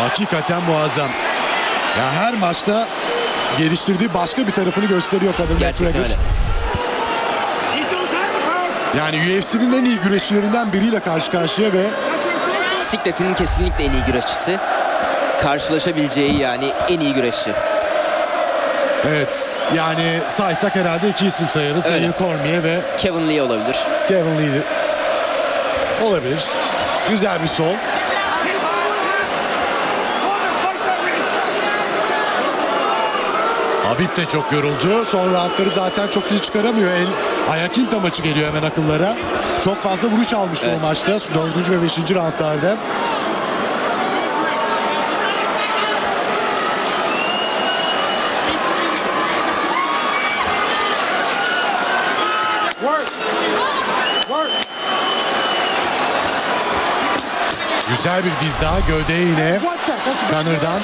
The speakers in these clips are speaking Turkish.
Hakikaten muazzam. Ya her maçta geliştirdiği başka bir tarafını gösteriyor Conor Gerçekten McGregor. öyle. Yani UFC'nin en iyi güreşçilerinden biriyle karşı karşıya ve Siklet'in kesinlikle en iyi güreşçisi. Karşılaşabileceği yani en iyi güreşçi. evet yani saysak herhalde iki isim sayarız. Öyle. Daniel Cormier ve Kevin Lee olabilir. Kevin Lee olabilir. Güzel bir sol. Habib de çok yoruldu. Son roundları zaten çok iyi çıkaramıyor. Ayak Inta maçı geliyor hemen akıllara. Çok fazla vuruş almıştı Evet. o maçta. 4. ve 5. roundlarda. Güzel bir diz daha gövdeye yine Conor'dan.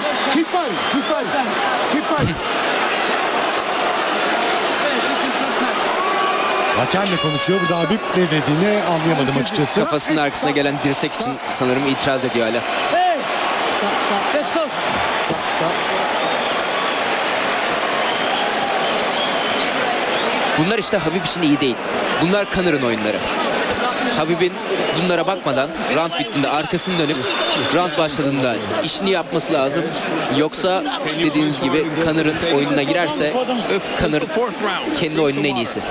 Hakemle konuşuyor. Bu da Habib ne dediğini anlayamadım açıkçası. Kafasının arkasına gelen dirsek için sanırım itiraz ediyor hala. Bunlar işte Habib için iyi değil. Bunlar Conor'ın oyunları. Habib'in bunlara bakmadan round bittiğinde arkasını dönüp round başladığında işini yapması lazım. Yoksa dediğiniz gibi Conor'ın oyununa girerse Conor kendi oyunun en iyisi.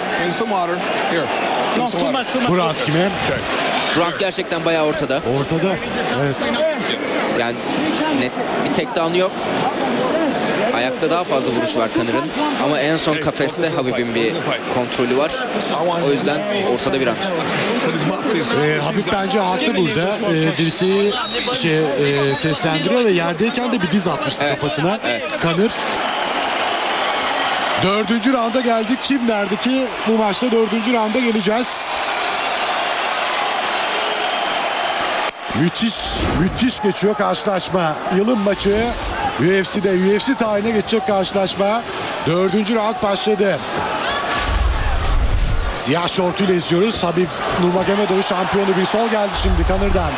Bu round kime? Round gerçekten bayağı ortada. Ortada. Evet. Yani net bir takedown'u yok. Ayakta daha fazla vuruş var Conor'ın. Ama en son kafeste Habib'in bir kontrolü var. O yüzden ortada bir round. Habib bence haklı burada. Dirseği seslendiriyor ve yerdeyken de bir diz atmıştı Evet, kafasına. evet. Conor. 4. rounda geldik. Kim derdi ki bu maçta 4. rounda geleceğiz. Müthiş geçiyor karşılaşma. Yılın maçı UFC'de. UFC tarihine geçecek karşılaşma. 4. round başladı. Siyah şortuyla izliyoruz. Habib Nurmagomedov şampiyonu, bir sol geldi şimdi Conor'dan.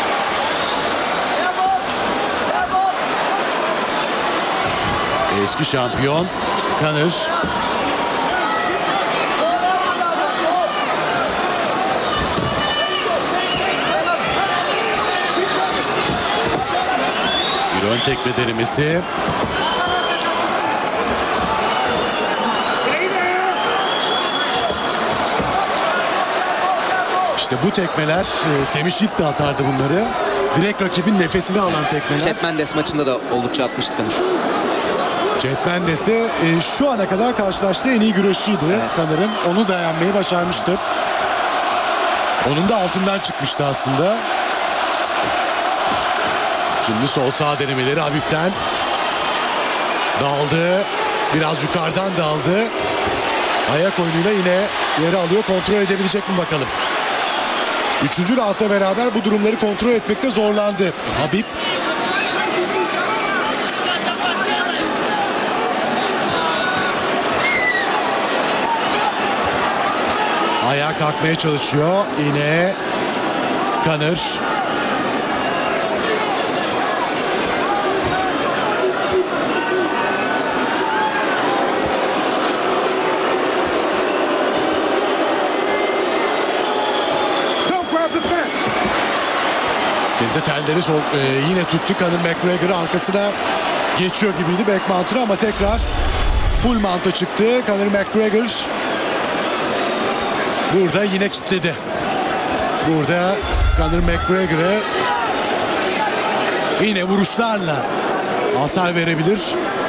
Eski şampiyon Conor. Bir ön tekme denemesi. İşte bu tekmeler, Semih Şit de atardı bunları. Direkt rakibin nefesini alan tekmeler. Chad Mendes maçında da oldukça atmıştı Conor. Chad Mendes de şu ana kadar karşılaştığı en iyi güreşçiydi Conor'ın. Onu da yenmeyi başarmıştı. Onun da altından çıkmıştı aslında. Şimdi sol sağ denemeleri Habib'ten. Daldı. Biraz yukarıdan daldı. Ayak oyunuyla yine yere alıyor. Kontrol edebilecek mi bakalım. 3. roundla beraber bu durumları kontrol etmekte zorlandı Habib. Ayağa kalkmaya çalışıyor. Yine Conor. Kez de telleri yine tuttu. Conor McGregor arkasına geçiyor gibiydi backmount'una ama tekrar full mount'a çıktı. Conor McGregor burada yine kilitledi. Burada Conor McGregor'e yine vuruşlarla hasar verebilir.